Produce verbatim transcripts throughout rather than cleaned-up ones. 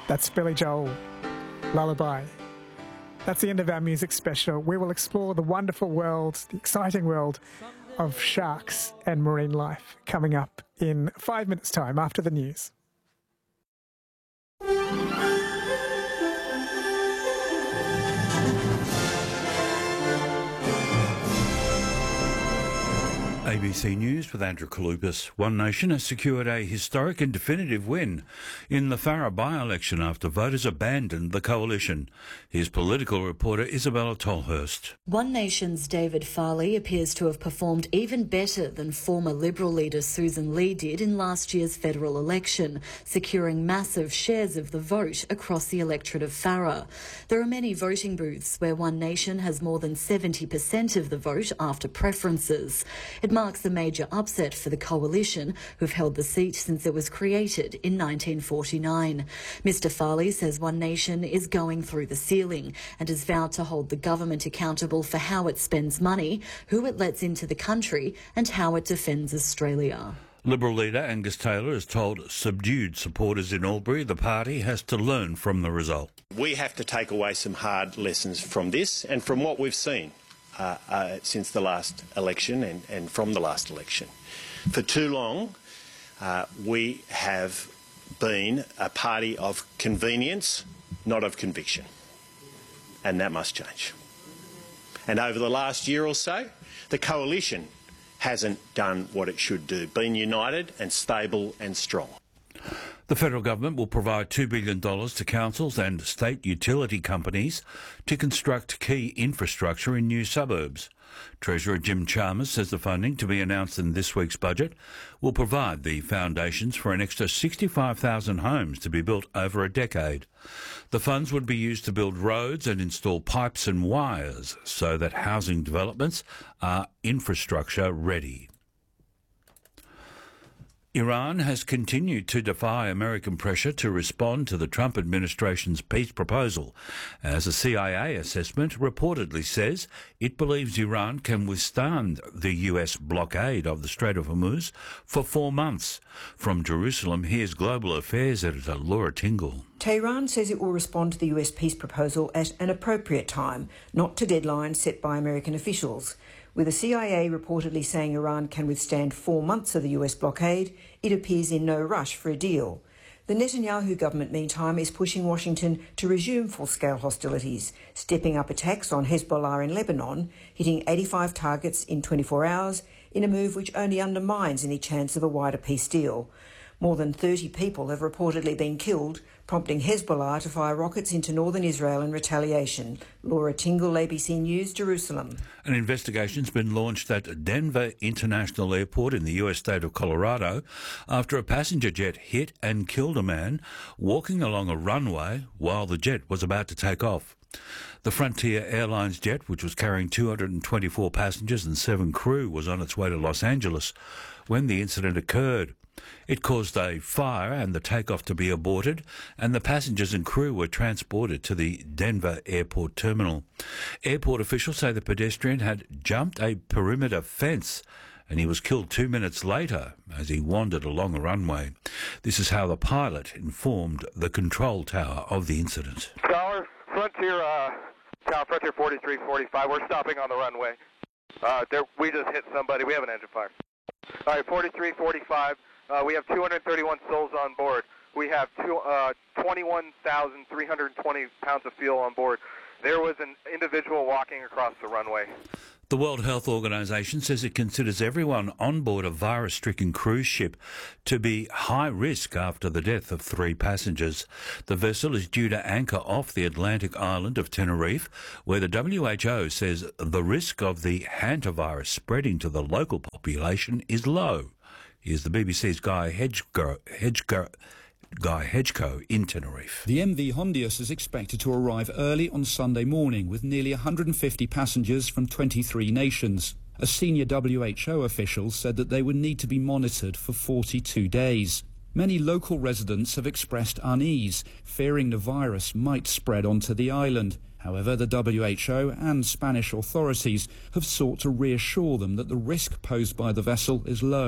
That's Billy Joel, Lullaby. That's the end of our music special. We will explore the wonderful world, the exciting world of sharks and marine life coming up in five minutes' time after the news. A B C News with Andrew Kalupas. One Nation has secured a historic and definitive win in the Farrer by-election after voters abandoned the coalition. Here's political reporter Isabella Tolhurst. One Nation's David Farley appears to have performed even better than former Liberal leader Susan Lee did in last year's federal election, securing massive shares of the vote across the electorate of Farrer. There are many voting booths where One Nation has more than seventy percent of the vote after preferences. It marks a major upset for the coalition, who've held the seat since it was created in nineteen forty-nine. Mr Farley says One Nation is going through the ceiling and has vowed to hold the government accountable for how it spends money, who it lets into the country and how it defends Australia. Liberal leader Angus Taylor has told subdued supporters in Albury the party has to learn from the result. We have to take away some hard lessons from this and from what we've seen uh, uh, since the last election and, and from the last election. For too long, uh, we have been a party of convenience, not of conviction, and that must change. And over the last year or so, the coalition hasn't done what it should do, been united and stable and strong. The federal government will provide two billion dollars to councils and state utility companies to construct key infrastructure in new suburbs. Treasurer Jim Chalmers says the funding, to be announced in this week's budget, will provide the foundations for an extra sixty-five thousand homes to be built over a decade. The funds would be used to build roads and install pipes and wires so that housing developments are infrastructure ready. Iran has continued to defy American pressure to respond to the Trump administration's peace proposal, as a C I A assessment reportedly says it believes Iran can withstand the U S blockade of the Strait of Hormuz for four months. From Jerusalem, here's Global Affairs editor Laura Tingle. Tehran says it will respond to the U S peace proposal at an appropriate time, not to deadlines set by American officials. With the C I A reportedly saying Iran can withstand four months of the U S blockade, it appears in no rush for a deal. The Netanyahu government, meantime, is pushing Washington to resume full-scale hostilities, stepping up attacks on Hezbollah in Lebanon, hitting eighty-five targets in twenty-four hours, in a move which only undermines any chance of a wider peace deal. More than thirty people have reportedly been killed, prompting Hezbollah to fire rockets into northern Israel in retaliation. Laura Tingle, A B C News, Jerusalem. An investigation's been launched at Denver International Airport in the U S state of Colorado after a passenger jet hit and killed a man walking along a runway while the jet was about to take off. The Frontier Airlines jet, which was carrying two hundred twenty-four passengers and seven crew, was on its way to Los Angeles when the incident occurred. It caused a fire and the takeoff to be aborted, and the passengers and crew were transported to the Denver airport terminal. Airport officials say the pedestrian had jumped a perimeter fence and he was killed two minutes later as he wandered along a runway. This is how the pilot informed the control tower of the incident. Tower, Frontier, uh, Tower Frontier forty-three forty-five, we're stopping on the runway. Uh, there, we just hit somebody. We have an engine fire. All right, forty-three forty-five. Uh, we have two hundred thirty-one souls on board. We have two, uh, twenty-one thousand three hundred twenty pounds of fuel on board. There was an individual walking across the runway. The World Health Organization says it considers everyone on board a virus-stricken cruise ship to be high risk after the death of three passengers. The vessel is due to anchor off the Atlantic island of Tenerife, where the W H O says the risk of the hantavirus spreading to the local population is low. Here's the B B C's Guy Hedgecoe, Hedgecoe, Guy Hedgecoe in Tenerife. The M V Hondius is expected to arrive early on Sunday morning with nearly one hundred fifty passengers from twenty-three nations. A senior W H O official said that they would need to be monitored for forty-two days. Many local residents have expressed unease, fearing the virus might spread onto the island. However, the W H O and Spanish authorities have sought to reassure them that the risk posed by the vessel is low.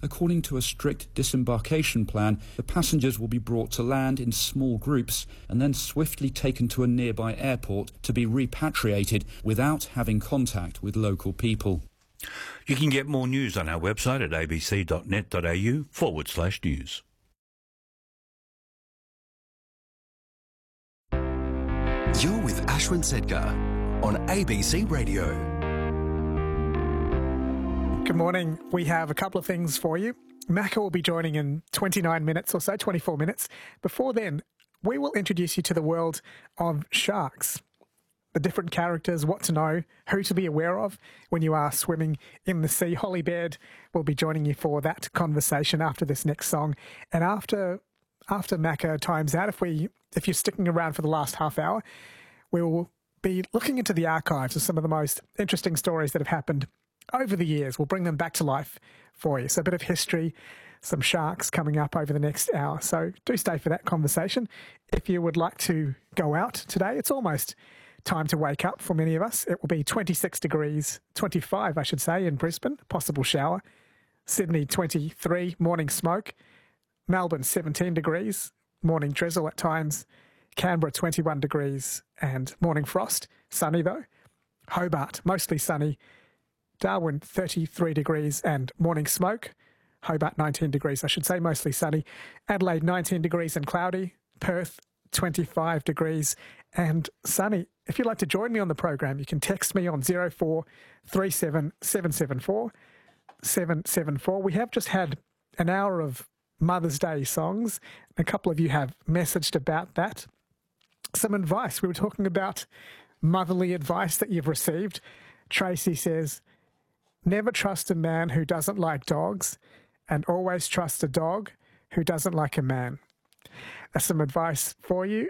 According to a strict disembarkation plan, the passengers will be brought to land in small groups and then swiftly taken to a nearby airport to be repatriated without having contact with local people. You can get more news on our website at abc.net.au forward slash news. You're with Ashwin Sedgar on A B C Radio. Good morning. We have a couple of things for you. Macca will be joining in twenty-nine minutes or so, twenty-four minutes. Before then, we will introduce you to the world of sharks. The different characters, what to know, who to be aware of when you are swimming in the sea. Holly Baird will be joining you for that conversation after this next song. And after after Macca times out, if we if you're sticking around for the last half hour, we will be looking into the archives of some of the most interesting stories that have happened over the years. We'll bring them back to life for you. So a bit of history, some sharks coming up over the next hour. So do stay for that conversation. If you would like to go out today, it's almost time to wake up for many of us. It will be twenty-six degrees, twenty-five I should say, in Brisbane, possible shower. Sydney twenty-three, morning smoke. Melbourne seventeen degrees, morning drizzle at times. Canberra twenty-one degrees and morning frost, sunny though. Hobart mostly sunny. Darwin thirty-three degrees and morning smoke. Hobart nineteen degrees, I should say, mostly sunny. Adelaide nineteen degrees and cloudy. Perth twenty-five degrees and sunny. If you'd like to join me on the program, you can text me on zero four three seven seven seven four seven seven four. We have just had an hour of Mother's Day songs. A couple of you have messaged about that. Some advice. We were talking about motherly advice that you've received. Tracy says, never trust a man who doesn't like dogs and always trust a dog who doesn't like a man. That's some advice for you.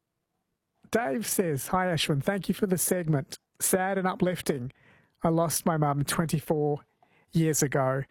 Dave says, hi Ashwin, thank you for the segment. Sad and uplifting. I lost my mum twenty-four years ago.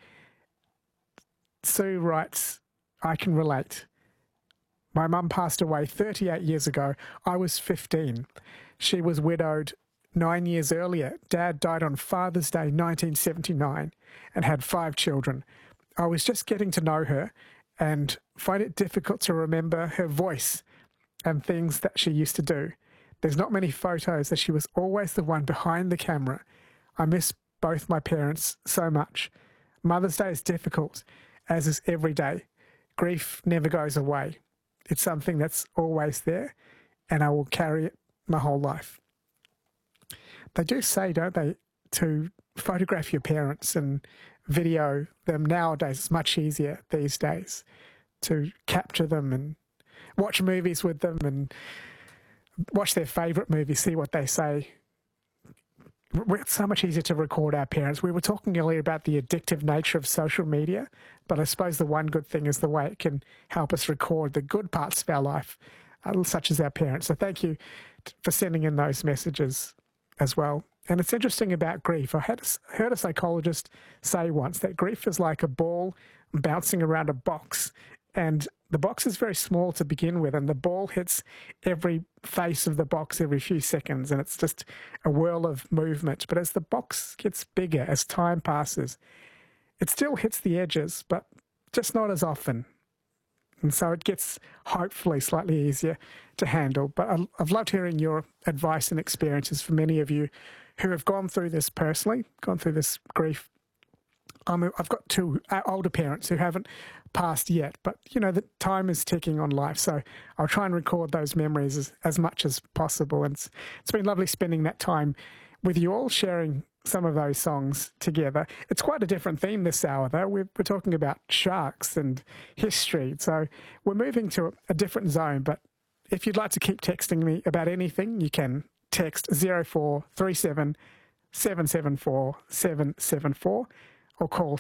Sue writes, I can relate. My mum passed away thirty-eight years ago. I was fifteen. She was widowed nine years earlier. Dad died on Father's Day nineteen seventy-nine and had five children. I was just getting to know her and find it difficult to remember her voice and things that she used to do. There's not many photos as she was always the one behind the camera. I miss both my parents so much. Mother's Day is difficult, as is every day. Grief never goes away. It's something that's always there, and I will carry it my whole life. They do say, don't they, to photograph your parents and video them nowadays. It's much easier these days to capture them and watch movies with them and watch their favourite movies, see what they say. It's so much easier to record our parents. We were talking earlier about the addictive nature of social media, but I suppose the one good thing is the way it can help us record the good parts of our life, uh, such as our parents. So thank you t- for sending in those messages as well. And it's interesting about grief. I had a, heard a psychologist say once that grief is like a ball bouncing around a box, and the box is very small to begin with, and the ball hits every face of the box every few seconds, and it's just a whirl of movement. But as the box gets bigger, as time passes, it still hits the edges, but just not as often. And so it gets hopefully slightly easier to handle. But I've loved hearing your advice and experiences from many of you who have gone through this personally, gone through this grief. I'm a, I've got two older parents who haven't passed yet, but, you know, the time is ticking on life, so I'll try and record those memories as, as much as possible. And it's, it's been lovely spending that time with you all, sharing some of those songs together. It's quite a different theme this hour, though. We're, we're talking about sharks and history, so we're moving to a, a different zone. But if you'd like to keep texting me about anything, you can text zero four three seven seven seven four seven seven four or call